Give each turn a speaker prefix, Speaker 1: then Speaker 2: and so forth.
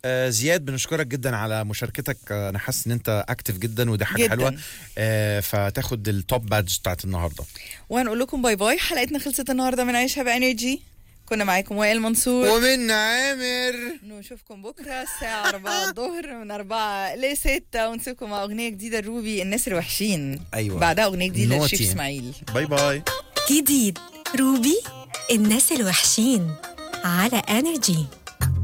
Speaker 1: زياد بنشكرك جدا على مشاركتك. انا حاسس ان انت اكتف جدا وده حاجه
Speaker 2: جداً.
Speaker 1: حلوه. فتاخد التوب بادج بتاعت النهارده.
Speaker 2: وهنقول لكم باي باي. حلقتنا خلصت النهارده من عيشها بانرجي. كنا معاكم وائل منصور
Speaker 1: ومن عامر.
Speaker 2: نشوفكم بكره الساعه 4 الظهر من 4 ل 6 ونسيبكم مع اغنيه جديده لروبي الناس الوحشين.
Speaker 1: ايوه
Speaker 2: بعدها اغنيه جديده للشيف
Speaker 1: نوتي.
Speaker 2: اسماعيل.
Speaker 1: باي باي.
Speaker 3: جديد روبي الناس الوحشين على انرجي.